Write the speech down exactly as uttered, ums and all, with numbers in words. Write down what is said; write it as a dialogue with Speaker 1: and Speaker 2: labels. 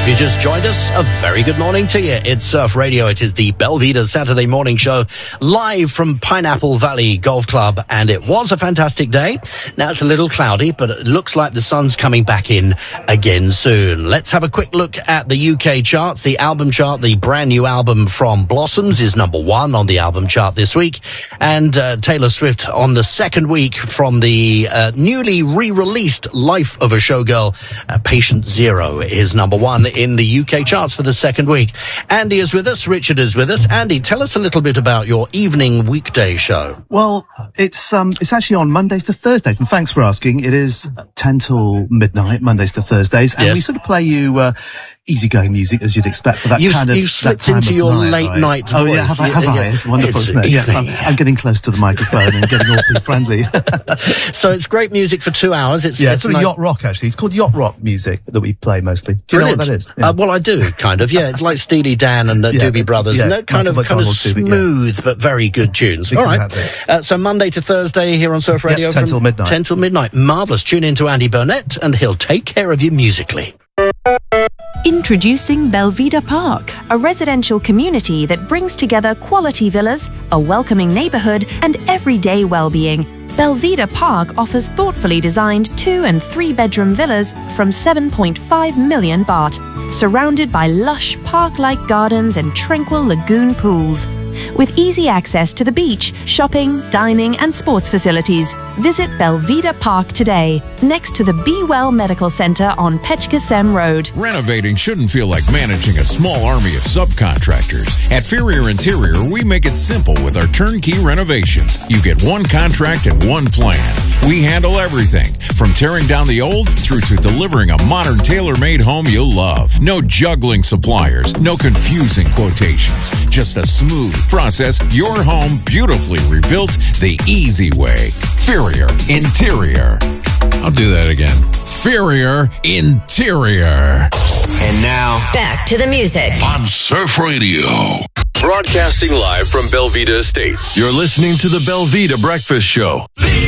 Speaker 1: If you just joined us, a very good morning to you. It's Surf Radio. It is the Belvedere Saturday morning show live from Pineapple Valley Golf Club, and it was a fantastic day. Now it's a little cloudy, but it looks like the sun's coming back in again soon. Let's have a quick look at the U K charts. The album chart, the brand new album from Blossoms is number one on the album chart this week, and uh, Taylor Swift on the second week from the uh, newly re-released Life of a Showgirl, uh, Patient Zero is number one in the U K charts for the second week. Andy is with us. Richard is with us. Andy, tell us a little bit about your evening weekday show.
Speaker 2: Well, it's um, it's actually on Mondays to Thursdays, and thanks for asking. It is ten till midnight, Mondays to Thursdays, and
Speaker 1: Yes.
Speaker 2: we sort of play you uh, easygoing music as you'd expect for that
Speaker 1: You've,
Speaker 2: kind of
Speaker 1: you've
Speaker 2: that
Speaker 1: slipped
Speaker 2: time
Speaker 1: into
Speaker 2: of
Speaker 1: your
Speaker 2: night,
Speaker 1: late
Speaker 2: right?
Speaker 1: night
Speaker 2: Oh
Speaker 1: voice.
Speaker 2: yeah, have I? Have
Speaker 1: Yeah,
Speaker 2: I?
Speaker 1: yeah.
Speaker 2: It's wonderful,
Speaker 1: It's
Speaker 2: isn't it? Yes, I'm,
Speaker 1: evening.
Speaker 2: I'm getting close to the microphone and getting awfully friendly.
Speaker 1: So it's great music for two hours. It's,
Speaker 2: Yeah,
Speaker 1: it's
Speaker 2: it's sort of
Speaker 1: nice.
Speaker 2: yacht rock, actually. It's called yacht rock music that we play mostly. Do you know what that is? Yeah.
Speaker 1: Uh, well, I do, kind of. Yeah, it's like Steely Dan and the
Speaker 2: Yeah,
Speaker 1: Doobie Brothers.
Speaker 2: yeah,
Speaker 1: No, kind of,
Speaker 2: Michael
Speaker 1: kind of
Speaker 2: McDonald, Doobie, yeah.
Speaker 1: smooth but very good tunes. All right.
Speaker 2: Exactly.
Speaker 1: Uh, so Monday to Thursday here on Surf Radio,
Speaker 2: ten
Speaker 1: from
Speaker 2: till midnight.
Speaker 1: ten till midnight. Marvelous. Tune in to Andy Burnett, and he'll take care of you musically.
Speaker 3: Introducing Belvedere Park, a residential community that brings together quality villas, a welcoming neighborhood, and everyday well-being. Belvedere Park offers thoughtfully designed two and three bedroom villas from seven point five million baht, surrounded by lush park-like gardens and tranquil lagoon pools. With easy access to the beach, shopping, dining, and sports facilities, visit Belvedere Park today, next to the Be Well Medical Center on Pechkasem Road.
Speaker 4: Renovating shouldn't feel like managing a small army of subcontractors. At Ferrier Interior, we make it simple with our turnkey renovations. You get one contract and one plan. We handle everything, from tearing down the old through to delivering a modern tailor-made home you'll love. No juggling suppliers, no confusing quotations, just a smooth process, your home beautifully rebuilt the easy way. Ferrier Interior. I'll do that again. Ferrier Interior.
Speaker 5: And now,
Speaker 6: back to the music
Speaker 7: on Surf Radio. Broadcasting live from Belvedere Estates. You're listening to the Belvedere Breakfast Show.